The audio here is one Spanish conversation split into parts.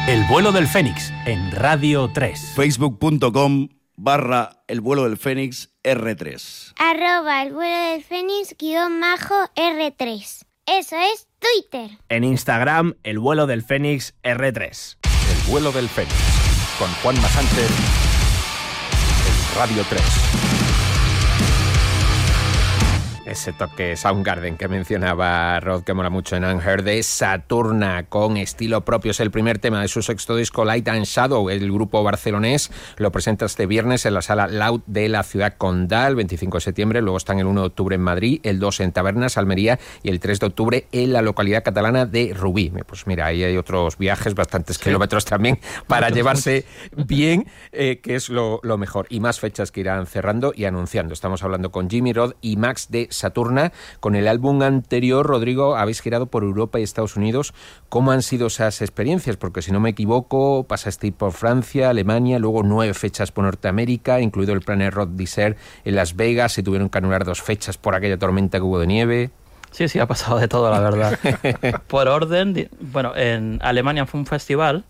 El vuelo del Fénix en Radio 3. Facebook.com/El vuelo del Fénix R3. @El vuelo del Fénix _R3. Eso es Twitter. En Instagram, El vuelo del Fénix R3. El vuelo del Fénix con Juanma Sánchez en Radio 3. Ese toque Soundgarden que mencionaba Rod, que mola mucho en Unheard, de Saturna, con estilo propio. Es el primer tema de su sexto disco, Light and Shadow. El grupo barcelonés lo presenta este viernes en la Sala Loud de la ciudad condal, el 25 de septiembre. Luego están el 1 de octubre en Madrid, el 2 en Tabernas, Almería, y el 3 de octubre en la localidad catalana de Rubí. Pues mira, ahí hay otros viajes, bastantes kilómetros también, para llevarse bien, que es lo mejor. Y más fechas que irán cerrando y anunciando. Estamos hablando con Jimmy Rod y Max de Saturna. Con el álbum anterior, Rodrigo, habéis girado por Europa y Estados Unidos. ¿Cómo han sido esas experiencias? Porque si no me equivoco, pasasteis por Francia, Alemania, luego 9 fechas por Norteamérica, incluido el Planet Rock Desert en Las Vegas. Se tuvieron que anular 2 fechas por aquella tormenta que hubo de nieve. Sí, ha pasado de todo, la verdad. Por orden, bueno, en Alemania fue un festival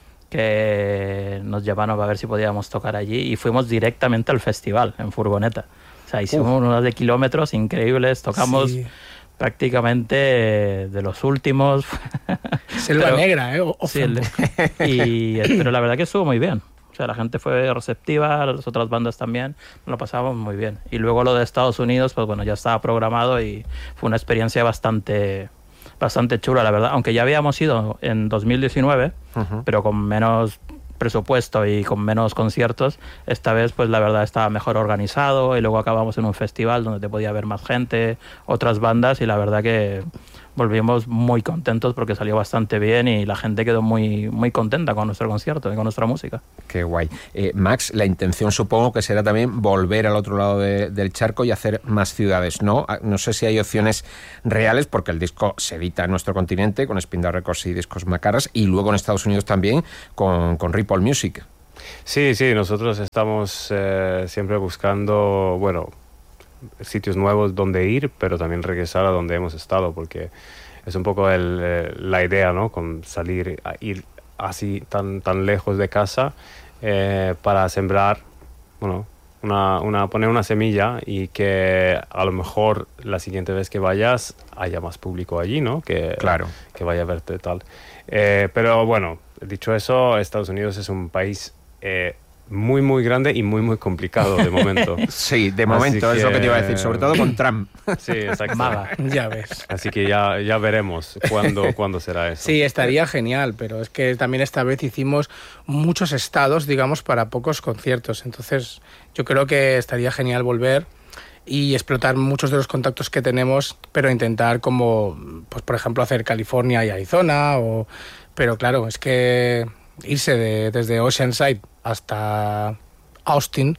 que nos llevaron a ver si podíamos tocar allí y fuimos directamente al festival en furgoneta. O sea, hicimos unos de kilómetros increíbles, tocamos prácticamente de los últimos. Selva Negra, ¿eh? Pero la verdad que estuvo muy bien. O sea, la gente fue receptiva, las otras bandas también, lo pasamos muy bien. Y luego lo de Estados Unidos, pues bueno, ya estaba programado y fue una experiencia bastante chula, la verdad. Aunque ya habíamos ido en 2019, pero con menos presupuesto y con menos conciertos, esta vez pues la verdad estaba mejor organizado y luego acabamos en un festival donde te podía ver más gente, otras bandas, y la verdad que volvimos muy contentos porque salió bastante bien y la gente quedó muy, muy contenta con nuestro concierto y con nuestra música. Qué guay. Max, la intención supongo que será también volver al otro lado del charco y hacer más ciudades, ¿no? No sé si hay opciones reales, porque el disco se edita en nuestro continente con Spindle Records y Discos Macaras, y luego en Estados Unidos también con Ripple Music. Sí, nosotros estamos siempre buscando, bueno, sitios nuevos donde ir, pero también regresar a donde hemos estado, porque es un poco la idea, ¿no? Con salir, a ir así tan lejos de casa para sembrar, bueno, poner una semilla y que a lo mejor la siguiente vez que vayas haya más público allí, ¿no? Claro. Que vaya a verte tal. Pero bueno, dicho eso, Estados Unidos es un país muy, muy grande y muy, muy complicado de momento. Sí, de momento, es lo que te iba a decir, sobre todo con Trump. Sí, exacto. Ya ves. Así que ya veremos cuándo será eso. Sí, estaría genial, pero es que también esta vez hicimos muchos estados, digamos, para pocos conciertos. Entonces, yo creo que estaría genial volver y explotar muchos de los contactos que tenemos, pero intentar como, pues por ejemplo, hacer California y Arizona, pero claro, es que irse desde Oceanside hasta Austin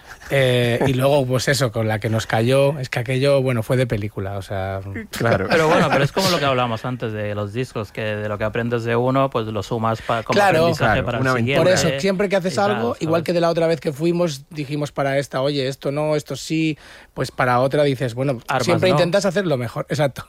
y luego pues eso, con la que nos cayó, es que aquello, bueno, fue de película, o sea, claro. Pero es como lo que hablábamos antes de los discos, que de lo que aprendes de uno, pues lo sumas como aprendizaje para el siguiente. Por eso, siempre que haces algo, igual que de la otra vez que fuimos, dijimos para esta, oye, esto no, esto sí, pues para otra dices, bueno, siempre intentas hacer lo mejor, exacto.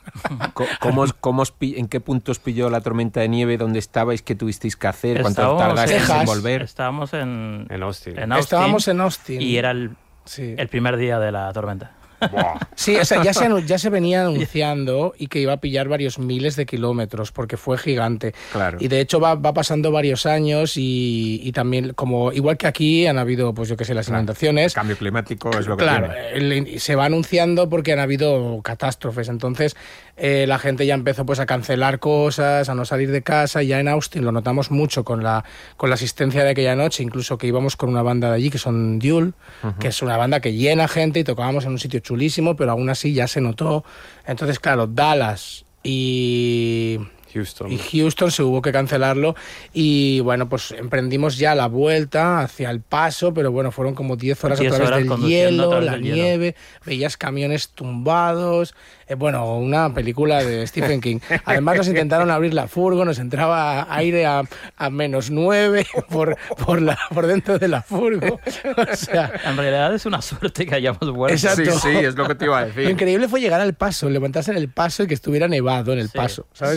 ¿En qué puntos pilló la tormenta de nieve? ¿Dónde estabais? ¿Qué tuvisteis que hacer? ¿Cuánto tardasteis en volver? Estábamos en Austin. Estábamos en Austin. Y era el primer día de la tormenta. Sí, o sea, ya se venía anunciando y que iba a pillar varios miles de kilómetros porque fue gigante. Claro. Y de hecho va pasando varios años y también, como igual que aquí han habido, pues yo qué sé, las inundaciones. El cambio climático es lo que tiene. Se va anunciando porque han habido catástrofes. Entonces la gente ya empezó pues a cancelar cosas, a no salir de casa. Ya en Austin lo notamos mucho con la asistencia de aquella noche, incluso que íbamos con una banda de allí que son Duel, que es una banda que llena gente y tocábamos en un sitio chulísimo, pero aún así ya se notó. Entonces, claro, Dallas y Houston se hubo que cancelarlo y bueno, pues emprendimos ya la vuelta hacia El Paso, pero bueno, fueron como 10 horas a través del hielo, la nieve, veías camiones tumbados, bueno, una película de Stephen King. Además nos intentaron abrir la furgo, nos entraba aire a -9 por dentro de la furgo. O sea, en realidad es una suerte que hayamos vuelto. Exacto. Sí, es lo que te iba a decir. Lo increíble fue llegar al Paso, levantarse en El Paso y que estuviera nevado en El Paso, ¿sabes? En plan,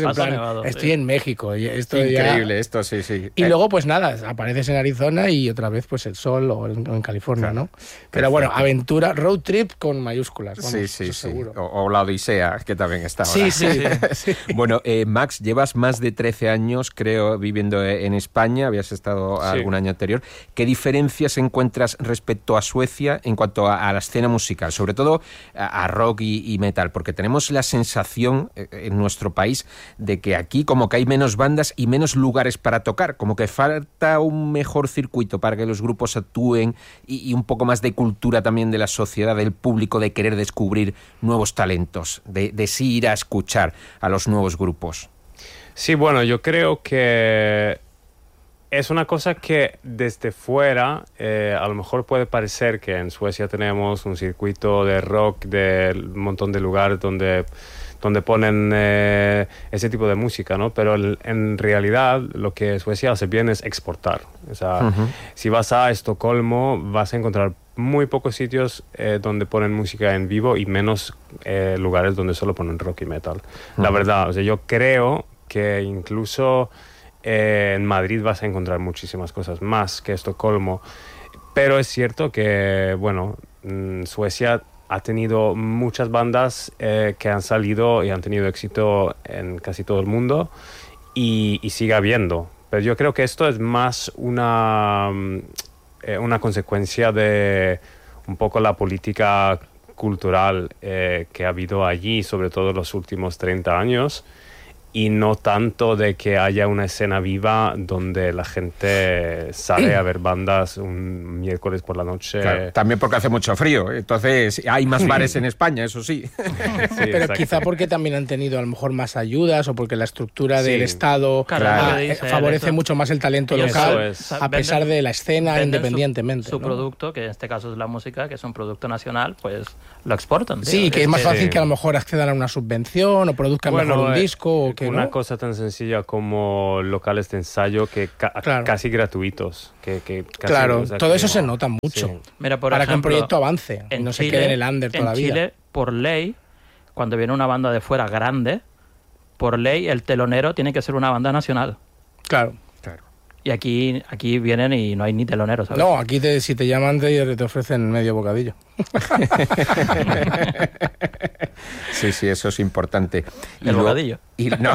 nevado. Estoy en México. Y esto Increíble, ya... esto sí. Y luego, pues nada, apareces en Arizona y otra vez pues el sol o en California, Claro. ¿no? Pero bueno, aventura, road trip con mayúsculas. Vamos, Sí. eso seguro. O la Odisea, que también está ahora. Sí. Bueno, Max, llevas más de 13 años, creo, viviendo en España. Habías estado algún año anterior. ¿Qué diferencias encuentras respecto a Suecia en cuanto a la escena musical? Sobre todo a rock y metal, porque tenemos la sensación en nuestro país de que aquí como que hay menos bandas y menos lugares para tocar, como que falta un mejor circuito para que los grupos actúen y un poco más de cultura también de la sociedad, del público, de querer descubrir nuevos talentos, de sí ir a escuchar a los nuevos grupos. Sí, bueno, yo creo que es una cosa que desde fuera a lo mejor puede parecer que en Suecia tenemos un circuito de rock de un montón de lugares donde ponen ese tipo de música, ¿no? Pero en realidad lo que Suecia hace bien es exportar. O sea, si vas a Estocolmo vas a encontrar muy pocos sitios donde ponen música en vivo y menos lugares donde solo ponen rock y metal. La verdad, o sea, yo creo que incluso en Madrid vas a encontrar muchísimas cosas más que Estocolmo. Pero es cierto que, bueno, Suecia ha tenido muchas bandas que han salido y han tenido éxito en casi todo el mundo y sigue habiendo. Pero yo creo que esto es más una consecuencia de un poco la política cultural que ha habido allí, sobre todo en los últimos 30 años. Y no tanto de que haya una escena viva donde la gente sale a ver bandas un miércoles por la noche. Claro, también porque hace mucho frío, entonces hay más bares en España, eso sí. Pero exacto. quizá porque también han tenido a lo mejor más ayudas o porque la estructura del Estado favorece mucho más el talento local, a pesar de la escena independientemente. Su producto, que en este caso es la música, que es un producto nacional, pues lo exportan. Tío. Sí, que es más fácil que a lo mejor accedan a una subvención o produzcan mejor un disco. O que una ¿no? cosa tan sencilla como locales de ensayo que casi gratuitos. Que casi, claro, o sea, todo que, eso se nota mucho. Sí. Mira, por para ejemplo, que un proyecto avance y no se quede en el under toda la vida. En Chile, por ley, cuando viene una banda de fuera grande, por ley el telonero tiene que ser una banda nacional. Claro. Y aquí vienen y no hay ni teloneros, ¿sabes? No, aquí si te llaman te ofrecen medio bocadillo. Sí, eso es importante. El bocadillo. No.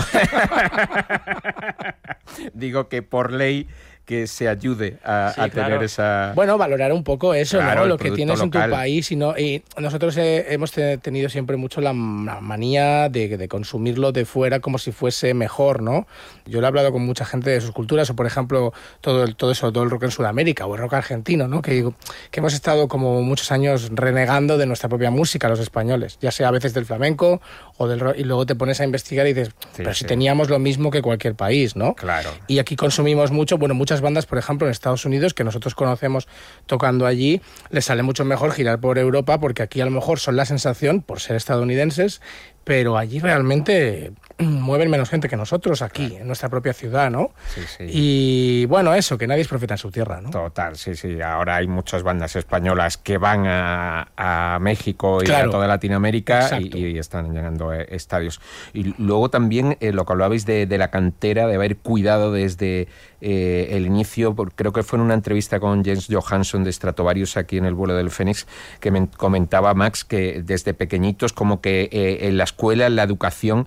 Digo que por ley que se ayude a tener esa... Bueno, valorar un poco eso, claro, ¿no? Lo que tienes local. en tu país. Y nosotros hemos tenido siempre mucho la manía de consumirlo de fuera como si fuese mejor, ¿no? Yo lo he hablado con mucha gente de sus culturas, o por ejemplo, todo el rock en Sudamérica, o el rock argentino, ¿no? Que hemos estado como muchos años renegando de nuestra propia música, los españoles, ya sea a veces del flamenco o del rock, y luego te pones a investigar y dices, si teníamos lo mismo que cualquier país, ¿no? Claro. Y aquí consumimos mucho, muchas bandas, por ejemplo, en Estados Unidos, que nosotros conocemos tocando allí, les sale mucho mejor girar por Europa, porque aquí a lo mejor son la sensación por ser estadounidenses, pero allí realmente mueven menos gente que nosotros aquí, en nuestra propia ciudad, ¿no? Sí. Y bueno, eso, que nadie es profeta en su tierra, ¿no? Total, sí. Ahora hay muchas bandas españolas que van a México y a toda Latinoamérica y están llenando estadios. Y luego también lo que hablabais de la cantera, de haber cuidado desde el inicio, creo que fue en una entrevista con Jens Johansson de Stratovarius aquí en el vuelo del Fénix, que me comentaba Max que desde pequeñitos como que en la escuela, en la educación,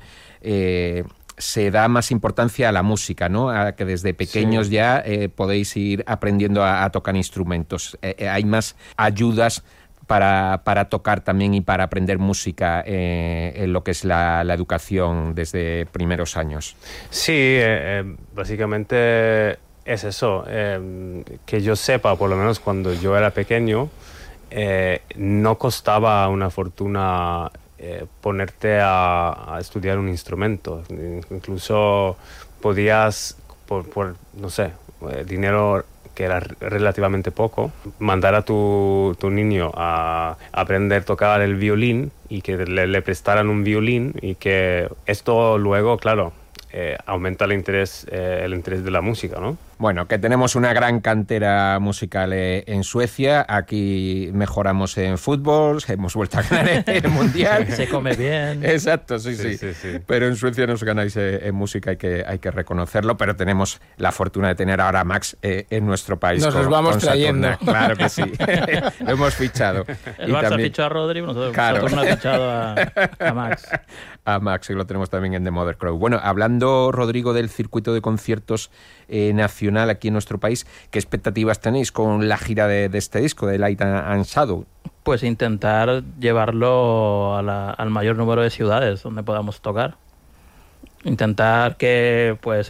se da más importancia a la música, ¿no? A que desde pequeños ya podéis ir aprendiendo a tocar instrumentos. Hay más ayudas para tocar también y para aprender música en lo que es la educación desde primeros años. Sí, básicamente es eso. Que yo sepa, por lo menos cuando yo era pequeño, no costaba una fortuna ponerte a estudiar un instrumento. Incluso podías, por no sé, dinero que era relativamente poco, mandar a tu niño a aprender a tocar el violín y que le prestaran un violín, y que esto luego, claro, aumenta el interés de la música, ¿no? Bueno, que tenemos una gran cantera musical en Suecia. Aquí mejoramos en fútbol, hemos vuelto a ganar el Mundial. Se come bien. Exacto, sí. Pero en Suecia nos ganáis en música, hay que reconocerlo. Pero tenemos la fortuna de tener ahora a Max en nuestro país. Nos los vamos trayendo. Claro que sí. Lo hemos fichado. El Barça fichó a Rodri, nosotros Saturno ha fichado a Max. A Max, y lo tenemos también en The Mother Crow. Bueno, hablando, Rodrigo, del circuito de conciertos nacional aquí en nuestro país, ¿qué expectativas tenéis con la gira de este disco, de Light and Shadow? Pues intentar llevarlo al mayor número de ciudades donde podamos tocar. Intentar que pues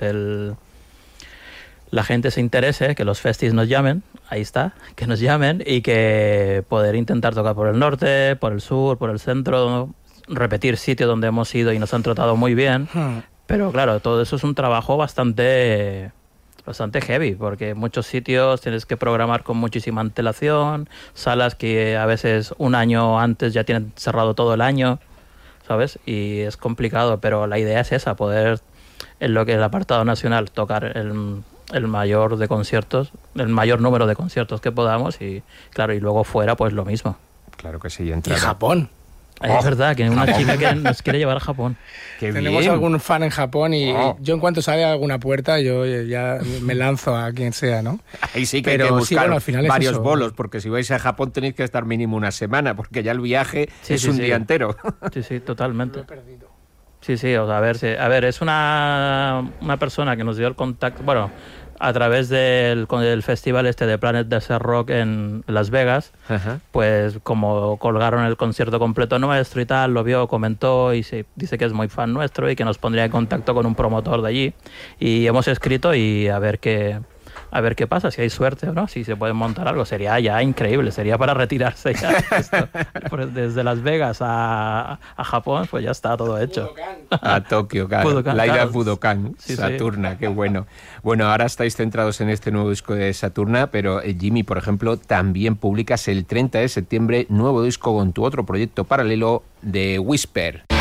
la gente se interese, que los festis nos llamen, ahí está, que nos llamen, y que poder intentar tocar por el norte, por el sur, por el centro, repetir sitios donde hemos ido y nos han tratado muy bien. Pero claro, todo eso es un trabajo bastante heavy, porque muchos sitios tienes que programar con muchísima antelación, salas que a veces un año antes ya tienen cerrado todo el año, ¿sabes? Y es complicado, pero la idea es esa, poder, en lo que es el apartado nacional, tocar el mayor número de conciertos que podamos, y claro, y luego fuera pues lo mismo. Claro que sí. Y Japón. Es verdad, que hay una chica que nos quiere llevar a Japón. Tenemos algún fan en Japón y yo en cuanto sale a alguna puerta yo ya me lanzo a quien sea, ¿no? Ahí sí que hay que buscar varios bolos, porque si vais a Japón tenéis que estar mínimo una semana, porque ya el viaje es un día entero. Sí, totalmente. Lo he perdido. Sí, o sea, a ver, es una persona que nos dio el contacto, bueno, a través del festival de Planet Desert Rock en Las Vegas. Ajá. Pues como colgaron el concierto completo nuestro y tal, lo vio, comentó y dice que es muy fan nuestro y que nos pondría en contacto con un promotor de allí, y hemos escrito y a ver qué pasa, si hay suerte o no, si se puede montar algo. Sería ya increíble, sería para retirarse ya esto. Desde Las Vegas a Japón, pues ya está todo hecho. A Tokio, claro. La ida a Budokan, sí, Saturna, qué bueno. Bueno, ahora estáis centrados en este nuevo disco de Saturna, pero Jimmy, por ejemplo, también publicas el 30 de septiembre nuevo disco con tu otro proyecto paralelo de Whisper.